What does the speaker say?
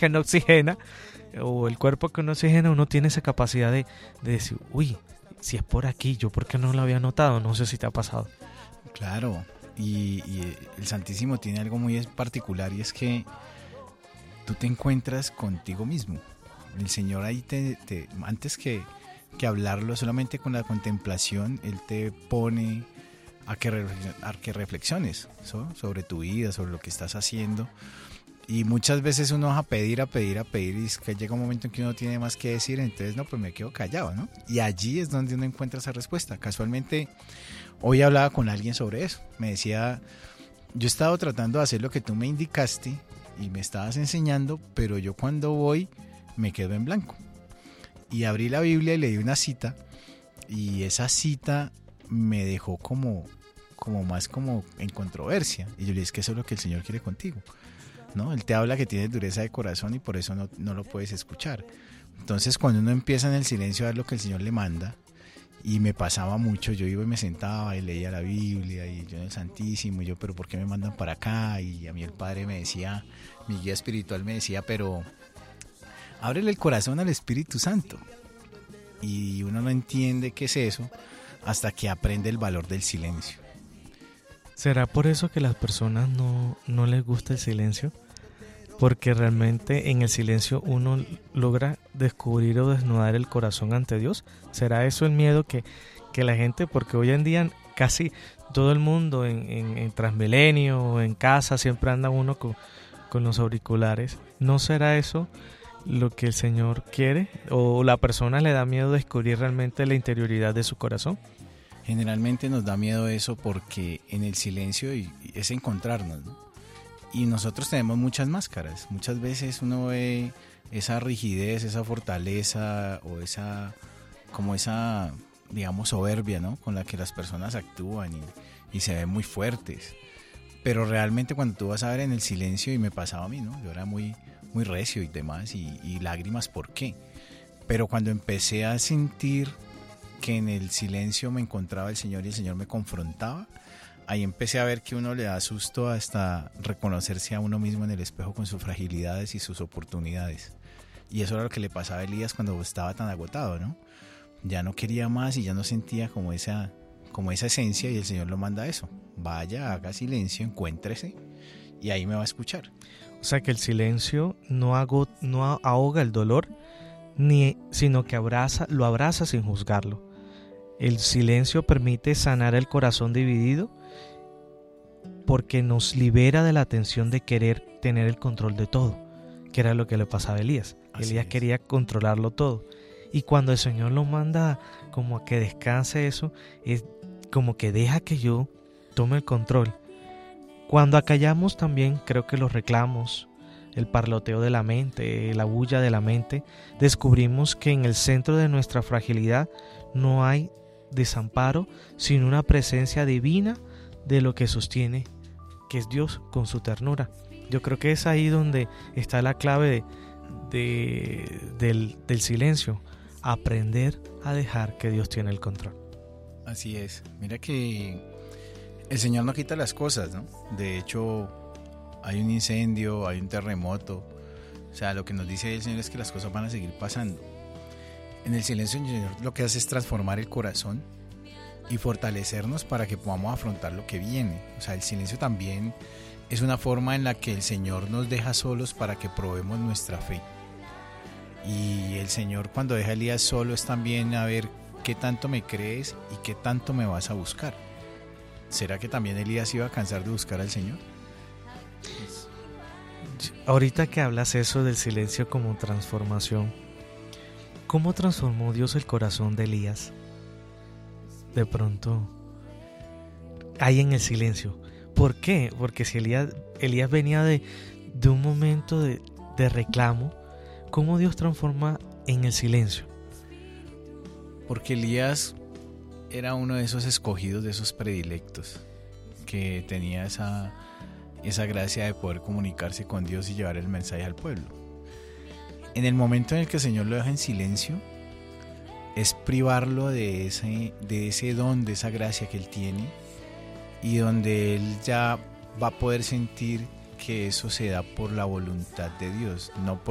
que no oxigena, o el cuerpo que no oxigena, uno tiene esa capacidad de decir, uy, si es por aquí, ¿yo por qué no lo había notado? No sé si te ha pasado. Claro, y el Santísimo tiene algo muy particular, y es que tú te encuentras contigo mismo. El Señor ahí antes que hablarlo solamente con la contemplación, Él te pone a que reflexiones sobre tu vida, sobre lo que estás haciendo. Y muchas veces uno va a pedir, y es que llega un momento en que uno tiene más que decir, entonces no, pues me quedo callado, ¿no? Y allí es donde uno encuentra esa respuesta. Casualmente, hoy hablaba con alguien sobre eso. Me decía, yo he estado tratando de hacer lo que tú me indicaste y me estabas enseñando, pero yo cuando voy me quedo en blanco. Y abrí la Biblia y leí una cita, y esa cita me dejó como más como en controversia. Y yo le dije, es que eso es lo que el Señor quiere contigo, ¿no? Él te habla que tienes dureza de corazón y por eso no lo puedes escuchar. Entonces, cuando uno empieza en el silencio a ver lo que el Señor le manda, y me pasaba mucho, yo iba y me sentaba y leía la Biblia, y yo en el Santísimo, y yo, pero ¿por qué me mandan para acá? Y a mí el Padre me decía, mi guía espiritual me decía, pero ábrele el corazón al Espíritu Santo. Y uno no entiende qué es eso hasta que aprende el valor del silencio. ¿Será por eso que a las personas no les gusta el silencio? Porque realmente en el silencio uno logra descubrir o desnudar el corazón ante Dios. ¿Será eso el miedo que la gente, porque hoy en día casi todo el mundo en Transmilenio o en casa siempre anda uno con los auriculares? ¿No será eso lo que el Señor quiere? ¿O la persona le da miedo descubrir realmente la interioridad de su corazón? Generalmente nos da miedo eso porque en el silencio es encontrarnos, ¿no? Y nosotros tenemos muchas máscaras. Muchas veces uno ve esa rigidez, esa fortaleza o esa, digamos, soberbia, ¿no? Con la que las personas actúan y se ven muy fuertes. Pero realmente cuando tú vas a ver en el silencio, y me pasaba a mí, ¿no? Yo era muy recio y demás, y lágrimas, ¿por qué? Pero cuando empecé a sentir que en el silencio me encontraba el Señor y el Señor me confrontaba, ahí empecé a ver que uno le da susto hasta reconocerse a uno mismo en el espejo con sus fragilidades y sus oportunidades. Y eso era lo que le pasaba a Elías cuando estaba tan agotado, ¿no? Ya no quería más y ya no sentía como esa esencia, y el Señor lo manda a eso. Vaya, haga silencio, encuéntrese y ahí me va a escuchar. O sea que el silencio no ahoga el dolor, sino que lo abraza sin juzgarlo. El silencio permite sanar el corazón dividido porque nos libera de la tensión de querer tener el control de todo, que era lo que le pasaba a Elías. Elías quería controlarlo todo. Y cuando el Señor lo manda como a que descanse eso, es como que deja que yo tome el control. Cuando acallamos también, creo que los reclamos, el parloteo de la mente, la bulla de la mente, descubrimos que en el centro de nuestra fragilidad no hay desamparo, sino una presencia divina de lo que sostiene, que es Dios con su ternura. Yo creo que es ahí donde está la clave del silencio, aprender a dejar que Dios tiene el control. Así es. Mira que el Señor no quita las cosas, ¿no? De hecho, hay un incendio, hay un terremoto. O sea, lo que nos dice el Señor es que las cosas van a seguir pasando. En el silencio, el Señor lo que hace es transformar el corazón y fortalecernos para que podamos afrontar lo que viene. O sea, el silencio también es una forma en la que el Señor nos deja solos para que probemos nuestra fe. Y el Señor, cuando deja a Elías solo, es también a ver qué tanto me crees y qué tanto me vas a buscar. ¿Será que también Elías iba a cansar de buscar al Señor? Ahorita que hablas eso del silencio como transformación, ¿cómo transformó Dios el corazón de Elías? De pronto, ahí en el silencio. ¿Por qué? Porque si Elías venía de un momento de reclamo, ¿cómo Dios transforma en el silencio? Porque Elías era uno de esos escogidos, de esos predilectos, que tenía esa gracia de poder comunicarse con Dios y llevar el mensaje al pueblo. En el momento en el que el Señor lo deja en silencio, es privarlo de ese don, de esa gracia que él tiene, y donde él ya va a poder sentir que eso se da por la voluntad de Dios, no